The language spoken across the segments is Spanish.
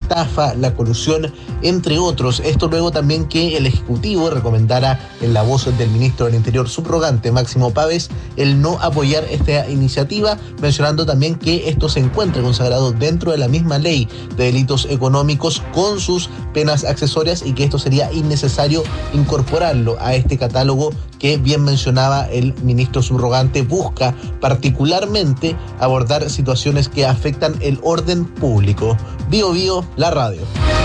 estafa, la colusión, entre otros. Esto luego también que el Ejecutivo recomendara en la voz del ministro del Interior subrogante, Máximo Pavés, el no apoyar esta iniciativa, mencionando también que esto se encuentra consagrado dentro de la misma ley de delitos económicos con sus penas accesorias y que esto sería innecesario incorporarlo a este catálogo que bien mencionaba el ministro subrogante. Busca particularmente abordar situaciones que afectan el orden público. Bío Bío, la radio.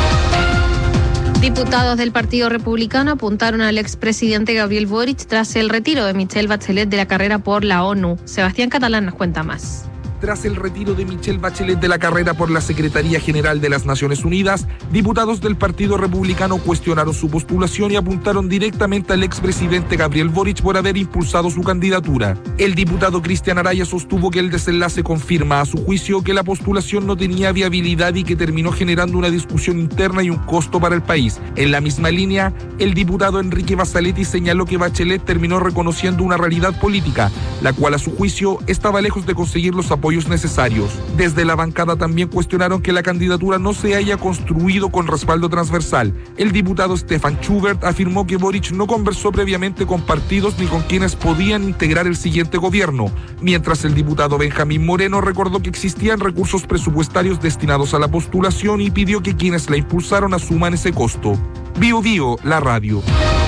Diputados del Partido Republicano apuntaron al expresidente Gabriel Boric tras el retiro de Michelle Bachelet de la carrera por la ONU. Sebastián Catalán nos cuenta más. Tras el retiro de Michelle Bachelet de la carrera por la Secretaría General de las Naciones Unidas, diputados del Partido Republicano cuestionaron su postulación y apuntaron directamente al expresidente Gabriel Boric por haber impulsado su candidatura. El diputado Cristian Araya sostuvo que el desenlace confirma a su juicio que la postulación no tenía viabilidad y que terminó generando una discusión interna y un costo para el país. En la misma línea, el diputado Enrique Basaletti señaló que Bachelet terminó reconociendo una realidad política, la cual a su juicio estaba lejos de conseguir los apoyos necesarios. Desde la bancada también cuestionaron que la candidatura no se haya construido con respaldo transversal. El diputado Stefan Schubert afirmó que Boric no conversó previamente con partidos ni con quienes podían integrar el siguiente gobierno, mientras el diputado Benjamín Moreno recordó que existían recursos presupuestarios destinados a la postulación y pidió que quienes la impulsaron asuman ese costo. Bío Bío, la radio.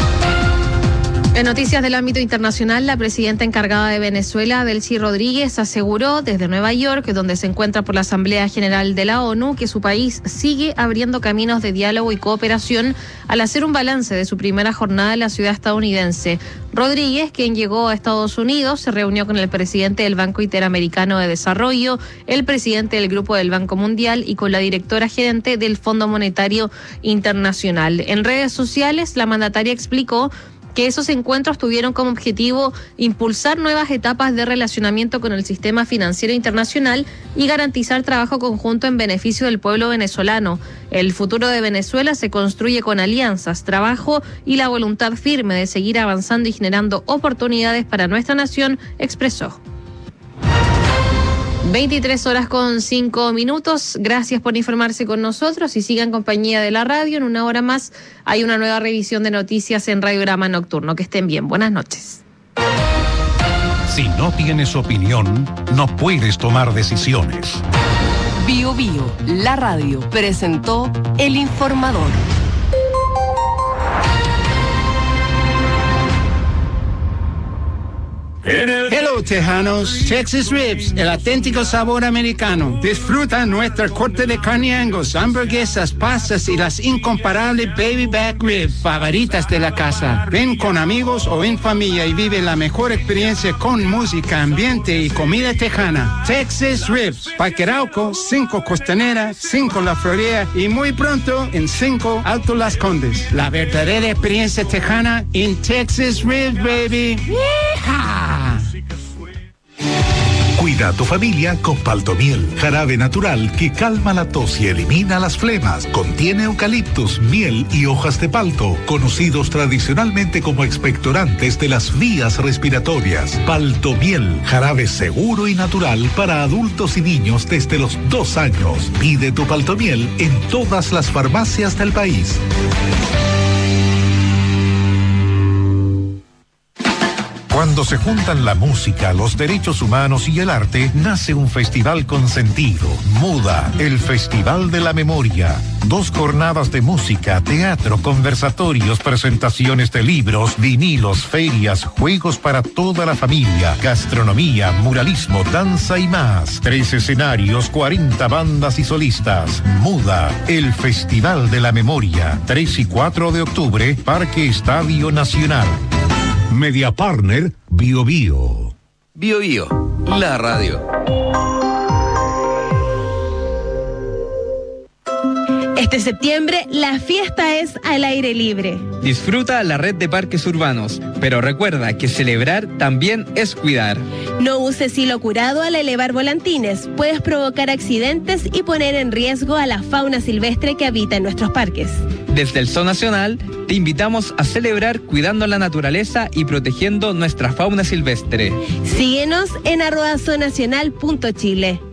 En noticias del ámbito internacional, la presidenta encargada de Venezuela, Delcy Rodríguez, aseguró desde Nueva York, donde se encuentra por la Asamblea General de la ONU, que su país sigue abriendo caminos de diálogo y cooperación al hacer un balance de su primera jornada en la ciudad estadounidense. Rodríguez, quien llegó a Estados Unidos, se reunió con el presidente del Banco Interamericano de Desarrollo, el presidente del Grupo del Banco Mundial y con la directora gerente del Fondo Monetario Internacional. En redes sociales, la mandataria explicó que esos encuentros tuvieron como objetivo impulsar nuevas etapas de relacionamiento con el sistema financiero internacional y garantizar trabajo conjunto en beneficio del pueblo venezolano. El futuro de Venezuela se construye con alianzas, trabajo y la voluntad firme de seguir avanzando y generando oportunidades para nuestra nación, expresó. 23:05. Gracias por informarse con nosotros y sigan en compañía de la radio. En una hora más hay una nueva revisión de noticias en Radiograma Nocturno. Que estén bien. Buenas noches. Si no tienes opinión, no puedes tomar decisiones. Bío Bío, la radio, presentó El Informador. Hello, tejanos. Texas Ribs, el auténtico sabor americano. Disfruta nuestra corte de carne Angus, hamburguesas, pastas y las incomparables baby back ribs favoritas de la casa. Ven con amigos o en familia y vive la mejor experiencia con música, ambiente y comida tejana. Texas Ribs, Parque Arauco, 5 Costanera, 5 La Florida y muy pronto en 5 Alto Las Condes. La verdadera experiencia tejana en Texas Ribs, baby. ¡Yeehaw! Cuida a tu familia con Paltomiel, jarabe natural que calma la tos y elimina las flemas. Contiene eucaliptus, miel y hojas de palto, conocidos tradicionalmente como expectorantes de las vías respiratorias. Paltomiel, jarabe seguro y natural para adultos y niños desde los 2 años. Pide tu Paltomiel en todas las farmacias del país. Cuando se juntan la música, los derechos humanos y el arte, nace un festival con sentido. MUDA, el Festival de la Memoria. 2 jornadas de música, teatro, conversatorios, presentaciones de libros, vinilos, ferias, juegos para toda la familia, gastronomía, muralismo, danza y más. 3 escenarios, 40 bandas y solistas. MUDA, el Festival de la Memoria. 3 y 4 de octubre, Parque Estadio Nacional. Media Partner, Bío Bío. Bío Bío, la radio. Este septiembre, la fiesta es al aire libre. Disfruta la red de parques urbanos, pero recuerda que celebrar también es cuidar. No uses hilo curado al elevar volantines. Puedes provocar accidentes y poner en riesgo a la fauna silvestre que habita en nuestros parques. Desde el Zoo Nacional, te invitamos a celebrar cuidando la naturaleza y protegiendo nuestra fauna silvestre. Síguenos en @zoonacional.chile.